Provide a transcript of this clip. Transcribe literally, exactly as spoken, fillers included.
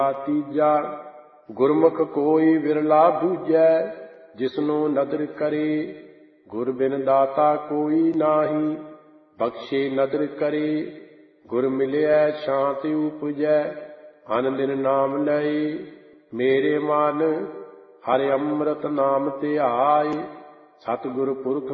ਤੀਜਾ ਗੁਰਮੁਖ ਕੋਈ ਵਿਰਲਾ ਦੂਜੈ, ਜਿਸਨੂੰ ਨਦਰ ਕਰੇ ਗੁਰ ਬਿਨ ਦਾਤਾ ਕੋਈ ਨਾਹੀ। ਬਖਸ਼ੇ ਨਦਰ ਕਰੇ ਗੁਰ ਮਿਲਿਐ ਸ਼ਾਂਤਿ ਉਪਜੈ, ਅਨ ਦਿਨ ਨਾਮ ਲਏ ਮੇਰੇ ਮਨ ਹਰਿ ਅੰਮ੍ਰਿਤ ਨਾਮ ਧਿਆਏ। ਸਤਿਗੁਰ ਪੁਰਖ